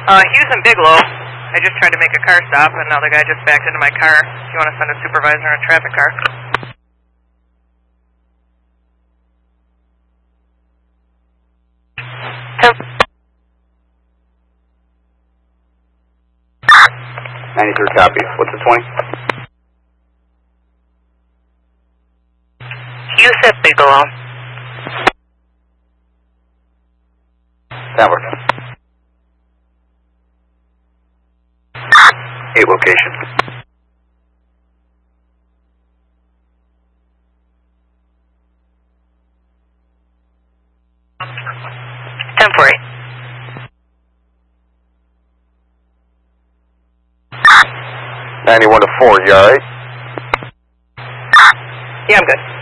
Houston Bigelow. I just tried to make a car stop, and now the guy just backed into my car. Do you want to send a supervisor in a traffic car? Copy. What's the 20? Houston Bigelow. That works. 8 locations. Temporary. 91 to 4, you alright? Yeah, I'm good.